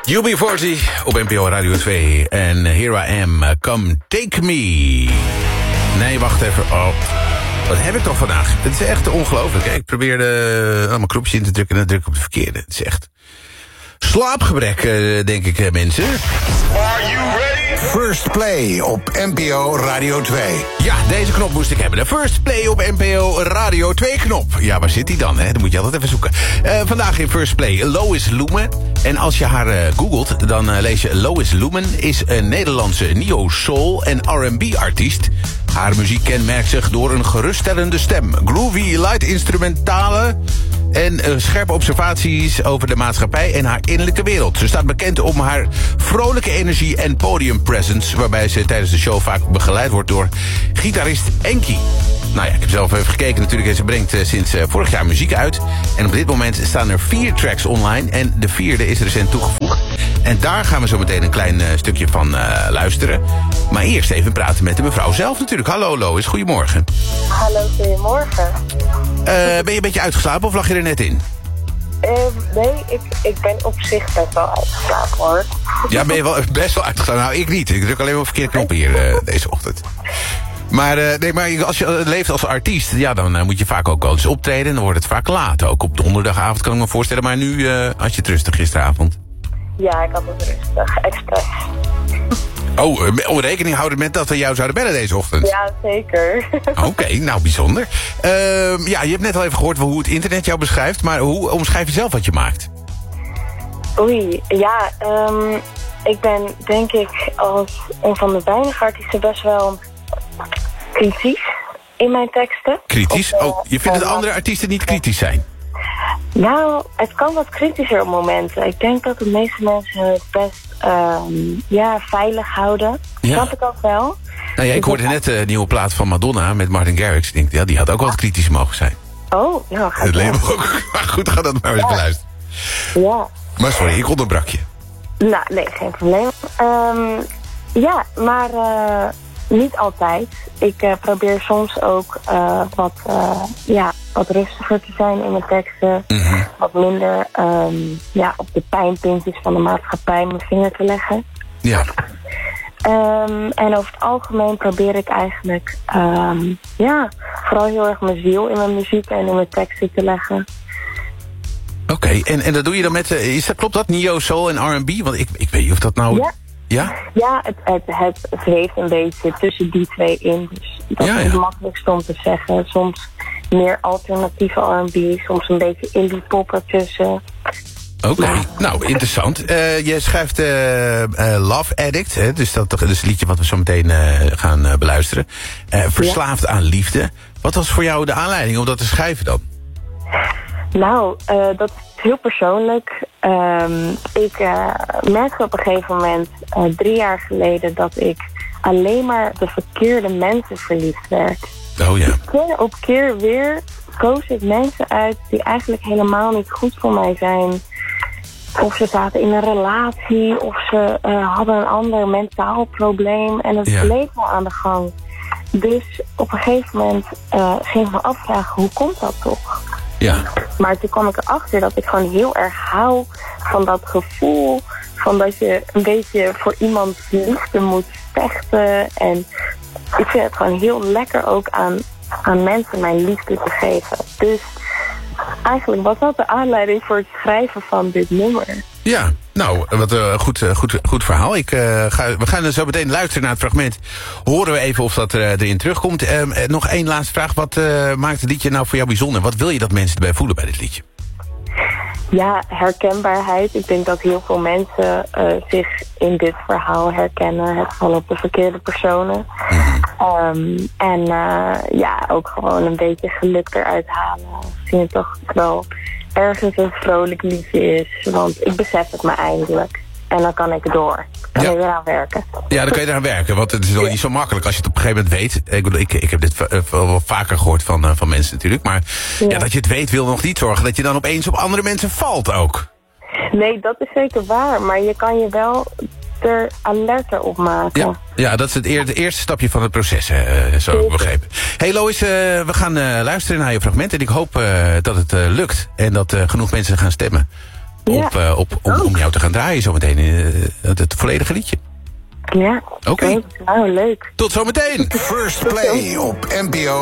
UB40 op NPO Radio 2. En Here I Am, Come Take Me. Nee, wacht even. Oh, wat heb ik toch vandaag? Het is echt ongelooflijk. Ik probeerde allemaal knopjes in te drukken en dan druk ik op de verkeerde. Het is echt slaapgebrek, denk ik, mensen. Are you ready? First Play op NPO Radio 2. Ja, deze knop moest ik hebben. De First Play op NPO Radio 2 knop. Ja, waar zit die dan, hè? Dan moet je altijd even zoeken. Vandaag in First Play Lois Lumen. En als je haar googelt, dan lees je... Lois Lumen is een Nederlandse neo-soul en R&B-artiest. Haar muziek kenmerkt zich door een geruststellende stem. Groovy, light instrumentale en scherpe observaties over de maatschappij en haar innerlijke wereld. Ze staat bekend om haar vrolijke energie en podiumpresence, waarbij ze tijdens de show vaak begeleid wordt door gitarist Enki. Nou ja, ik heb zelf even gekeken natuurlijk en ze brengt sinds vorig jaar muziek uit. En op dit moment staan er 4 tracks online en de 4e is recent toegevoegd. En daar gaan we zo meteen een klein stukje van luisteren. Maar eerst even praten met de mevrouw zelf natuurlijk. Hallo Lois, goedemorgen. Hallo, goedemorgen. Ben je een beetje uitgeslapen of lag je er net in? Nee, ik ben op zich best wel uitgeslapen, hoor. Ja, ben je wel best wel uitgeslapen? Nou, ik niet. Ik druk alleen maar op verkeerde knoppen hier deze ochtend. Maar, nee, maar als je leeft als artiest, ja, dan moet je vaak ook wel eens optreden. En dan wordt het vaak laat. Ook op donderdagavond kan ik me voorstellen. Maar nu had je het rustig gisteravond. Ja, ik had het rustig. Expres. Oh, rekening houden met dat we jou zouden bellen deze ochtend? Ja, zeker. Oké, nou bijzonder. Ja, je hebt net al even gehoord hoe het internet jou beschrijft. Maar hoe omschrijf je zelf wat je maakt? Oei, ja, ik ben denk ik als een van de weinige artiesten best wel kritisch in mijn teksten. Kritisch? Je vindt dat andere artiesten niet kritisch zijn? Nou, het kan wat kritischer op momenten. Ik denk dat de meeste mensen het best veilig houden. Ja. Snap ik ook wel. Nou ja, ik hoorde net de nieuwe plaat van Madonna met Martin Garrix. Ik denk, ja, die had ook wel wat kritisch mogen zijn. Oh, nou ga Het ik label ook. Maar goed, ga dat maar eens beluisteren. Ja. Maar sorry, ik onderbrak je. Nou, nee, geen probleem. Ja, maar niet altijd. Ik probeer soms ook wat rustiger te zijn in mijn teksten. Mhm. Wat minder op de pijnpuntjes van de maatschappij mijn vinger te leggen. Ja. En over het algemeen probeer ik eigenlijk vooral heel erg mijn ziel in mijn muziek en in mijn teksten te leggen. Oké, en dat doe je dan met... klopt dat? Neo, soul en R&B? Want ik weet niet of dat nou... Ja. Ja? Ja, het zweeft een beetje tussen die twee in. Dus dat is het makkelijkst om te zeggen. Soms meer alternatieve R&B, soms een beetje indie pop ertussen. Oké, nou, interessant. Je schrijft Love Addict, hè? Dus dat is het liedje wat we zo meteen gaan beluisteren. Verslaafd aan liefde. Wat was voor jou de aanleiding om dat te schrijven dan? Nou, dat is heel persoonlijk. Ik merkte op een gegeven moment, 3 jaar geleden, dat ik alleen maar de verkeerde mensen verliefd werd. Oh ja. Keer op keer weer koos ik mensen uit die eigenlijk helemaal niet goed voor mij zijn. Of ze zaten in een relatie, of ze hadden een ander mentaal probleem. En het bleef wel aan de gang. Dus op een gegeven moment ging ik me afvragen, hoe komt dat toch? Ja. Maar toen kwam ik erachter dat ik gewoon heel erg hou van dat gevoel van dat je een beetje voor iemands liefde moet vechten. En ik vind het gewoon heel lekker ook aan mensen mijn liefde te geven. Dus eigenlijk was dat de aanleiding voor het schrijven van dit nummer. Ja, nou, wat een goed verhaal. We gaan zo meteen luisteren naar het fragment. Horen we even of dat erin terugkomt. Nog één laatste vraag. Wat maakt het liedje nou voor jou bijzonder? Wat wil je dat mensen erbij voelen bij dit liedje? Ja, herkenbaarheid. Ik denk dat heel veel mensen zich in dit verhaal herkennen. Het valt op de verkeerde personen. Ook gewoon een beetje geluk eruit halen. Ik vind het toch wel ergens een vrolijk liedje is. Want ik besef het me eindelijk. En dan kan ik door. Dan kan je eraan werken. Ja, dan kan je eraan werken. Want het is wel niet zo makkelijk als je het op een gegeven moment weet. Ik heb dit wel vaker gehoord van mensen natuurlijk. Maar dat je het weet wil nog niet zorgen dat je dan opeens op andere mensen valt ook. Nee, dat is zeker waar. Maar je kan je wel er alerter op maken. Ja, dat is het eerste stapje van het proces, zo heb ik begrepen. Hey Lois, we gaan luisteren naar je fragment. En ik hoop dat het lukt. En dat genoeg mensen gaan stemmen. om jou te gaan draaien zometeen. Het volledige liedje. Ja, Oké. Nou, leuk. Tot zometeen. First Play op NPO